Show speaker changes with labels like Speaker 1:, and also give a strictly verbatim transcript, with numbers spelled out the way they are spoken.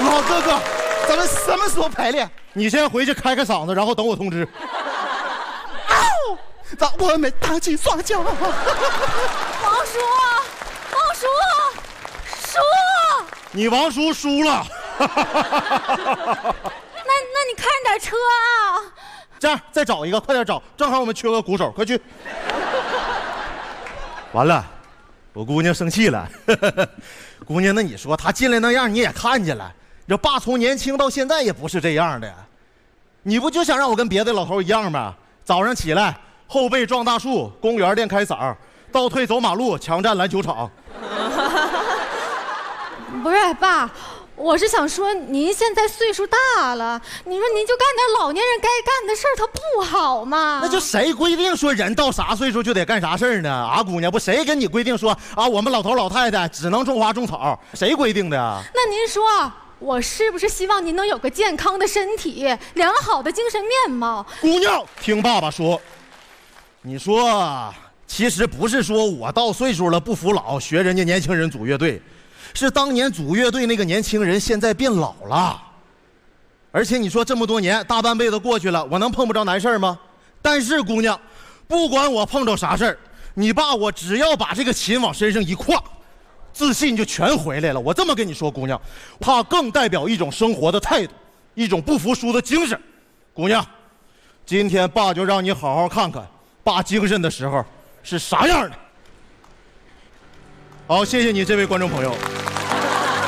Speaker 1: 好，哥哥，咱们什么时候排练？你先回去开开嗓子，然后等我通知。哦，让我们打起双脚。
Speaker 2: 王叔，王叔，叔，
Speaker 1: 你王叔输了。
Speaker 2: 那那你看点车啊！
Speaker 1: 这样，再找一个，快点找，正好我们缺个鼓手，快去。完了，我姑娘生气了。姑娘，那你说她进来那样，你也看见了，这爸从年轻到现在也不是这样的。你不就想让我跟别的老头一样吗？早上起来后背撞大树，公园练开嗓，倒退走马路，强占篮球场。
Speaker 2: 不是爸，我是想说您现在岁数大了，你说您就干点老年人该干的事儿，它不好吗？
Speaker 1: 那就谁规定说人到啥岁数就得干啥事儿呢？啊，姑娘，不谁跟你规定说啊，我们老头老太太只能种花种草，谁规定的啊？
Speaker 2: 那您说，我是不是希望您能有个健康的身体，良好的精神面貌？
Speaker 1: 姑娘，听爸爸说，你说其实不是说我到岁数了不服老，学人家年轻人组乐队。是当年组乐队那个年轻人现在变老了，而且你说这么多年大半辈子过去了，我能碰不着难事吗？但是姑娘，不管我碰着啥事儿，你爸我只要把这个琴往身上一挎，自信就全回来了。我这么跟你说，姑娘，它更代表一种生活的态度，一种不服输的精神。姑娘，今天爸就让你好好看看爸精神的时候是啥样的。好，谢谢你这位观众朋友。